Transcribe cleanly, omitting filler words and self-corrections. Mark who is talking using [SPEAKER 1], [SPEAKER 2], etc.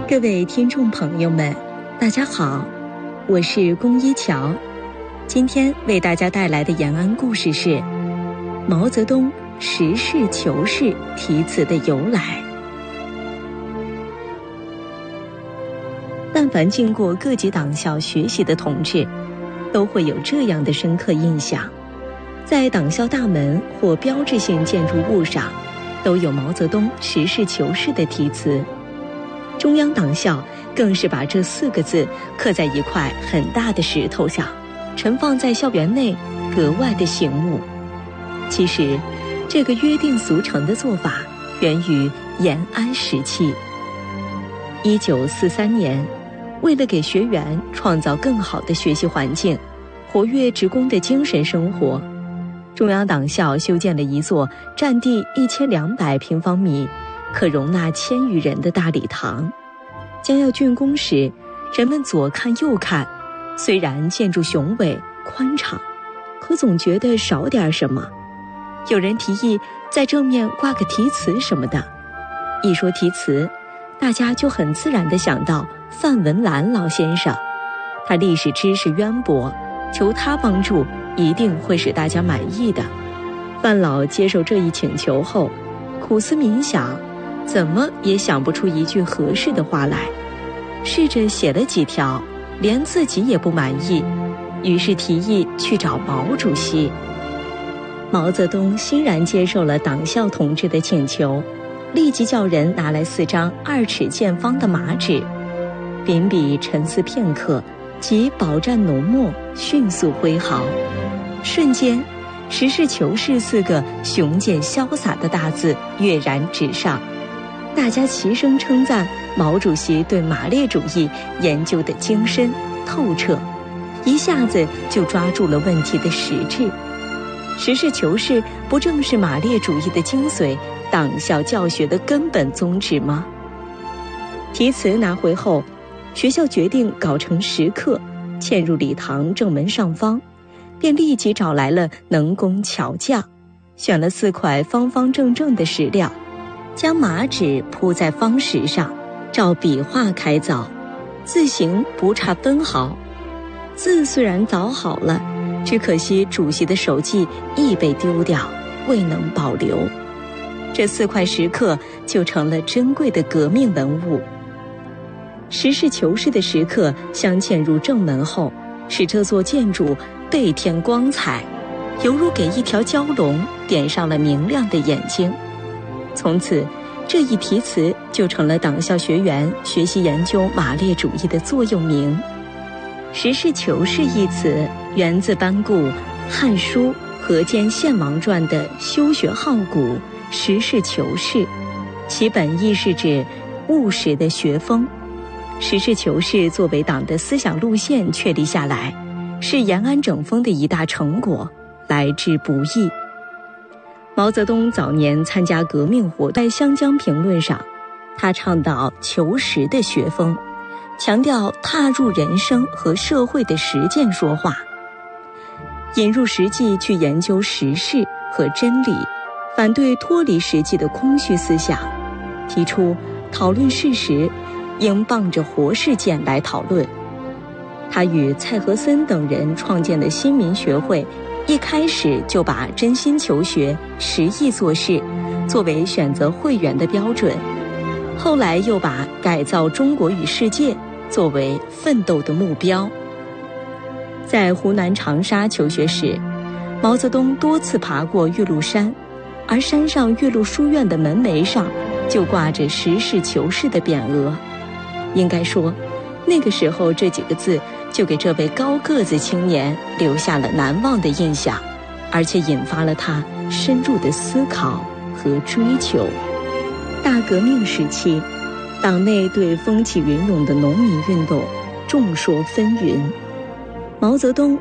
[SPEAKER 1] 各位听众朋友们，大家好，我是龚一桥。今天为大家带来的延安故事是毛泽东实事求是题词的由来。但凡经过各级党校学习的同志，都会有这样的深刻印象，在党校大门或标志性建筑物上都有毛泽东实事求是的题词。中央党校更是把这4个字刻在一块很大的石头上，盛放在校园内，格外的醒目。其实这个约定俗成的做法源于延安时期。1943年，为了给学员创造更好的学习环境，活跃职工的精神生活，中央党校修建了一座占地1200平方米，可容纳1000余人的大礼堂。将要竣工时，人们左看右看，虽然建筑雄伟宽敞，可总觉得少点什么。有人提议在正面挂个题词什么的。一说题词，大家就很自然地想到范文澜老先生，他历史知识渊博，求他帮助一定会使大家满意的。范老接受这一请求后，苦思冥想，怎么也想不出一句合适的话来，试着写了几条，连自己也不满意，于是提议去找毛主席。毛泽东欣然接受了党校同志的请求，立即叫人拿来4张2尺见方的麻纸，秉笔沉思片刻，即饱蘸浓墨，迅速挥毫，瞬间实事求是4个雄健潇洒的大字跃然纸上。大家齐声称赞毛主席对马列主义研究的精深透彻，一下子就抓住了问题的实质。实事求是不正是马列主义的精髓，党校教学的根本宗旨吗？题词拿回后，学校决定搞成石刻，嵌入礼堂正门上方，便立即找来了能工巧匠，选了4块方方正正的石料，将麻纸铺在方石上，照笔画开凿，字形不差分毫。字虽然凿好了，只可惜主席的手迹亦被丢掉，未能保留。这4块石刻就成了珍贵的革命文物。实事求是的石刻镶嵌入正门后，使这座建筑倍添光彩，犹如给一条蛟龙点上了明亮的眼睛。从此，这一题词就成了党校学员学习研究马列主义的座右铭。实事求是一词源自班固《汉书·河间献王传》的修学好古，实事求是，其本意是指务实的学风。实事求是作为党的思想路线确立下来，是延安整风的一大成果，来之不易。毛泽东早年参加革命活动，在湘江评论上，他倡导求实的学风，强调踏入人生和社会的实践说话，引入实际去研究实事和真理，反对脱离实际的空虚思想，提出讨论事实应傍着活事件来讨论。他与蔡和森等人创建的新民学会，一开始就把真心求学、实意做事作为选择会员的标准，后来又把改造中国与世界作为奋斗的目标。在湖南长沙求学时，毛泽东多次爬过岳麓山，而山上岳麓书院的门楣上就挂着实事求是的匾额。应该说，那个时候这几个字就给这位高个子青年留下了难忘的印象，而且引发了他深入的思考和追求。大革命时期，党内对风起云涌的农民运动众说纷纭，毛泽东